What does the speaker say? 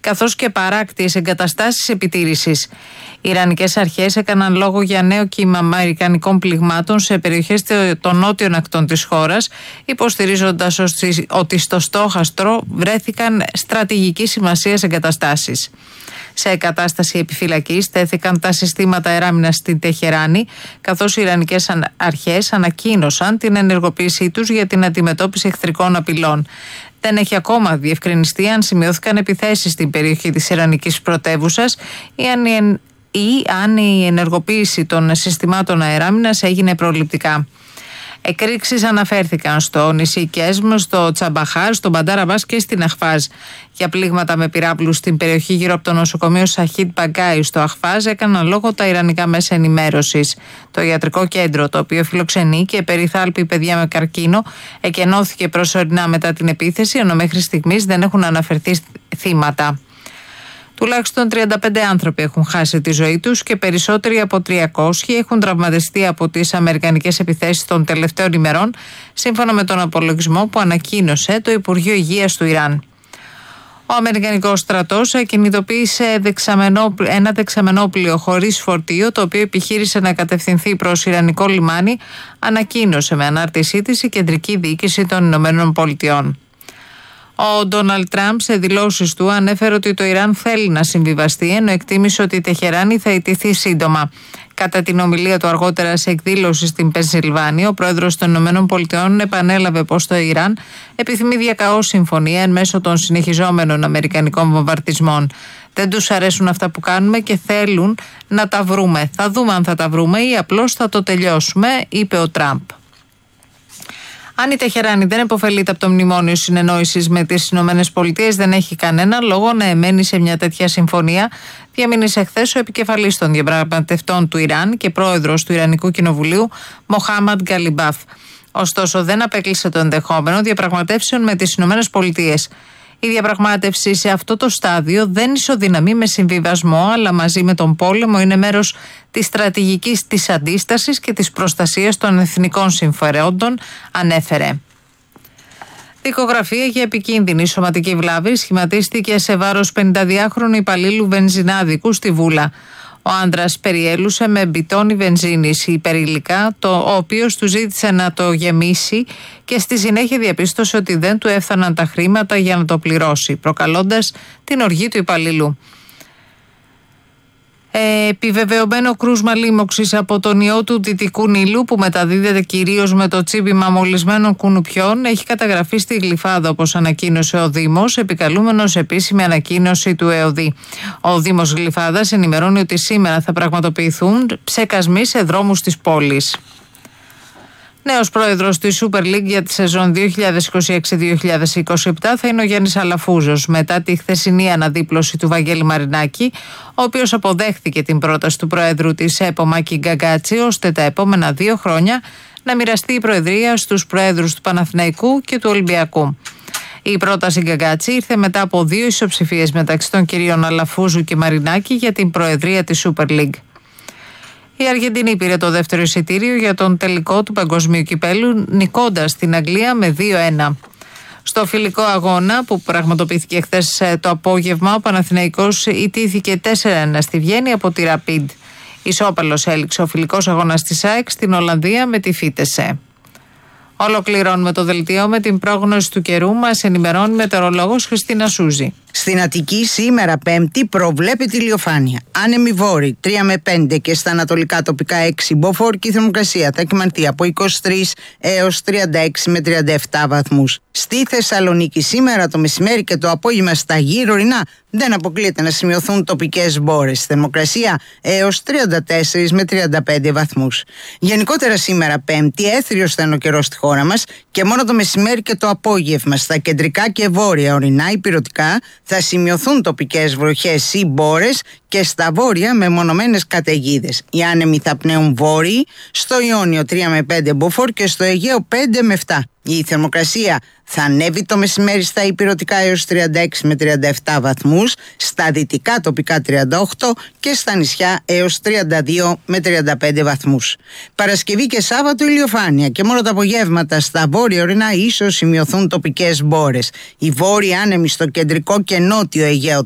καθώς και παράκτιες εγκαταστάσεις επιτήρησης. Οι Ιρανικές αρχές έκαναν λόγο για νέο κύμα αμερικανικών πληγμάτων σε περιοχές των νότιων ακτών της χώρας, υποστηρίζοντας ότι στο στόχαστρο βρέθηκαν στρατηγικής σημασίας εγκαταστάσεις. Σε κατάσταση επιφυλακής τέθηκαν τα συστήματα αεράμινας στην Τεχεράνη, καθώς οι Ιρανικές αρχές ανακοίνωσαν την ενεργοποίησή τους για την αντιμετώπιση εχθρικών απειλών. Δεν έχει ακόμα διευκρινιστεί αν σημειώθηκαν επιθέσεις στην περιοχή της Ιρανικής πρωτεύουσας ή αν η ενεργοποίηση των συστημάτων αεράμινας έγινε προληπτικά. Εκρήξεις αναφέρθηκαν στο νησί Κέσμ, στο Τσαμπαχάρ, στο Μπαντάρ Αμπάς και στην Αχφάζ. Για πλήγματα με πυράβλους στην περιοχή γύρω από το νοσοκομείο Σαχίτ Μπαγκάι στο Αχφάζ έκαναν λόγο τα ιρανικά μέσα ενημέρωσης. Το ιατρικό κέντρο, το οποίο φιλοξενεί και περιθάλπει παιδιά με καρκίνο, εκενώθηκε προσωρινά μετά την επίθεση, ενώ μέχρι στιγμής δεν έχουν αναφερθεί θύματα. Τουλάχιστον 35 άνθρωποι έχουν χάσει τη ζωή τους και περισσότεροι από 300 έχουν τραυματιστεί από τις αμερικανικές επιθέσεις των τελευταίων ημερών, σύμφωνα με τον απολογισμό που ανακοίνωσε το Υπουργείο Υγείας του Ιράν. Ο Αμερικανικός στρατός κινητοποίησε ένα δεξαμενόπλιο χωρίς φορτίο, το οποίο επιχείρησε να κατευθυνθεί προς Ιρανικό λιμάνι, ανακοίνωσε με ανάρτησή της η Κεντρική Διοίκηση των Ηνωμένων Πολιτειών. Ο Ντόναλντ Τραμπ σε δηλώσεις του ανέφερε ότι το Ιράν θέλει να συμβιβαστεί, ενώ εκτίμησε ότι η Τεχεράνη θα ιτηθεί σύντομα. Κατά την ομιλία του αργότερα σε εκδήλωση στην Πενσιλβάνια, ο πρόεδρος των ΗΠΑ επανέλαβε πως το Ιράν επιθυμεί διακαώς συμφωνία εν μέσω των συνεχιζόμενων αμερικανικών βομβαρδισμών. Δεν τους αρέσουν αυτά που κάνουμε και θέλουν να τα βρούμε. Θα δούμε αν θα τα βρούμε ή απλώς θα το τελειώσουμε, είπε ο Τραμπ. Αν η Τεχεράνη δεν επωφελείται από το μνημόνιο συνεννόησης με τις ΗΠΑ, δεν έχει κανένα λόγο να εμένει σε μια τέτοια συμφωνία, διαμήνυσε χθες ο επικεφαλής των διαπραγματευτών του Ιράν και πρόεδρος του Ιρανικού Κοινοβουλίου, Μοχάμαντ Γκαλιμπάφ. Ωστόσο, δεν απέκλεισε το ενδεχόμενο διαπραγματεύσεων με τις ΗΠΑ. Η διαπραγμάτευση σε αυτό το στάδιο δεν ισοδυναμεί με συμβιβασμό, αλλά μαζί με τον πόλεμο είναι μέρος της στρατηγικής της αντίστασης και της προστασίας των εθνικών συμφερόντων, ανέφερε. Δικογραφία για επικίνδυνη σωματική βλάβη σχηματίστηκε σε βάρος 52χρονου υπαλλήλου βενζινάδικου στη Βούλα. Ο άντρας περιέλουσε με μπιτόνι βενζίνης υπερηλικά, ο οποίος του ζήτησε να το γεμίσει και στη συνέχεια διαπίστωσε ότι δεν του έφταναν τα χρήματα για να το πληρώσει, προκαλώντας την οργή του υπαλλήλου. Επιβεβαιωμένο κρούσμα λίμωξης από τον ιό του Δυτικού Νείλου, που μεταδίδεται κυρίως με το τσίπημα μολυσμένων κουνουπιών, έχει καταγραφεί στη Γλυφάδα, όπως ανακοίνωσε ο Δήμος, επικαλούμενος επίσημη ανακοίνωση του ΕΟΔΗ. Ο Δήμος Γλυφάδας ενημερώνει ότι σήμερα θα πραγματοποιηθούν ψεκασμοί σε δρόμους της πόλης. Νέος πρόεδρος της Super League για τη σεζόν 2026-2027 θα είναι ο Γιάννης Αλαφούζος, μετά τη χθεσινή αναδίπλωση του Βαγγέλη Μαρινάκη, ο οποίος αποδέχθηκε την πρόταση του πρόεδρου της ΕΠΟ Μάκη Γκαγκάτση, ώστε τα επόμενα 2 χρόνια να μοιραστεί η προεδρία στους πρόεδρους του Παναθηναϊκού και του Ολυμπιακού. Η πρόταση Γκαγκάτση ήρθε μετά από 2 ισοψηφίες μεταξύ των κυρίων Αλαφούζου και Μαρινάκη για την προεδρία της Super League. Η Αργεντινή πήρε το δεύτερο εισιτήριο για τον τελικό του Παγκοσμίου Κυπέλλου, νικώντας την Αγγλία με 2-1. Στο φιλικό αγώνα που πραγματοποιήθηκε χθες το απόγευμα, ο Παναθηναϊκός ιτήθηκε 4-1 στη Βιέννη από τη Rapid. Ισόπαλος έληξε ο φιλικός αγώνας της ΑΕΚ στην Ολλανδία με τη Φίτεσε. Ολοκληρώνουμε το δελτίο με την πρόγνωση του καιρού. Μας ενημερώνει μετεωρολόγος Χριστίνα Σούζη. Στην Αττική σήμερα Πέμπτη προβλέπεται ηλιοφάνεια. Άνεμοι βόρειοι 3 με 5 και στα ανατολικά τοπικά 6. Μποφόρκη θερμοκρασία θα κυμανθεί από 23 έως 36 με 37 βαθμούς. Στη Θεσσαλονίκη σήμερα το μεσημέρι και το απόγευμα στα γύρω ορεινά δεν αποκλείεται να σημειωθούν τοπικές μπόρες. Θερμοκρασία έως 34 με 35 βαθμούς. Γενικότερα σήμερα Πέμπτη έθριος θα είναι ο καιρός στη χώρα μας και μόνο το μεσημέρι και το απόγευμα στα κεντρικά και βόρεια ορεινά υπηρετικά θα σημειωθούν τοπικές βροχές ή μπόρες και στα βόρεια μεμονωμένες καταιγίδες. Οι άνεμοι θα πνέουν βόρειοι, στο Ιόνιο 3 με 5 μποφόρ και στο Αιγαίο 5 με 7. Η θερμοκρασία θα ανέβει το μεσημέρι στα υπηρετικά έως 36 με 37 βαθμούς, στα δυτικά τοπικά 38 και στα νησιά έως 32 με 35 βαθμούς. Παρασκευή και Σάββατο ηλιοφάνεια και μόνο τα απογεύματα στα βόρεια ορεινά ίσως σημειωθούν τοπικές μπόρες. Οι βόρειοι άνεμοι στο κεντρικό και νότιο Αιγαίο